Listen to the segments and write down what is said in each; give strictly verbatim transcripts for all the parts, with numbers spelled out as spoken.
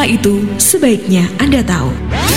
Kala itu, sebaiknya Anda tahu.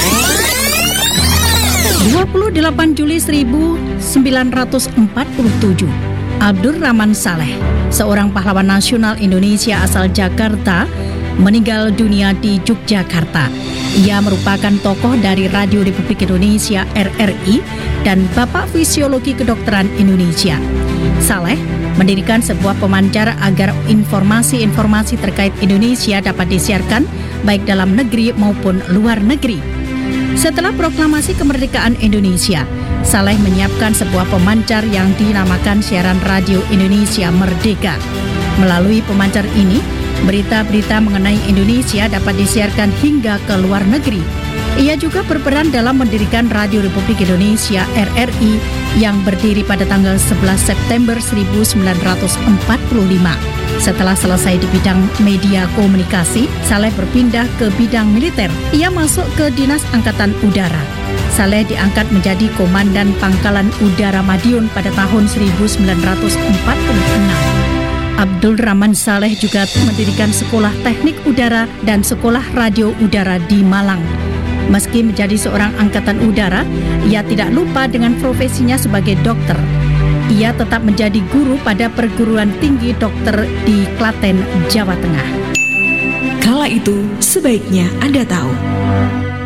dua puluh delapan Juli seribu sembilan ratus empat puluh tujuh, Abdur Rahman Saleh, seorang pahlawan nasional Indonesia asal Jakarta, meninggal dunia di Yogyakarta. Ia merupakan tokoh dari Radio Republik Indonesia R R I dan Bapak Fisiologi Kedokteran Indonesia. Saleh mendirikan sebuah pemancar agar informasi-informasi terkait Indonesia dapat disiarkan baik dalam negeri maupun luar negeri. Setelah proklamasi kemerdekaan Indonesia, Saleh menyiapkan sebuah pemancar yang dinamakan Siaran Radio Indonesia Merdeka. Melalui pemancar ini, berita-berita mengenai Indonesia dapat disiarkan hingga ke luar negeri. Ia juga berperan dalam mendirikan Radio Republik Indonesia R R I yang berdiri pada tanggal sebelas September seribu sembilan ratus empat puluh lima. Setelah selesai di bidang media komunikasi, Saleh berpindah ke bidang militer. Ia masuk ke Dinas Angkatan Udara. Saleh diangkat menjadi Komandan Pangkalan Udara Madiun pada tahun seribu sembilan ratus empat puluh enam. Abdur Rahman Saleh juga mendirikan Sekolah Teknik Udara dan Sekolah Radio Udara di Malang. Meski menjadi seorang angkatan udara, ia tidak lupa dengan profesinya sebagai dokter. Ia tetap menjadi guru pada perguruan tinggi dokter di Klaten, Jawa Tengah. Kala itu, sebaiknya Anda tahu.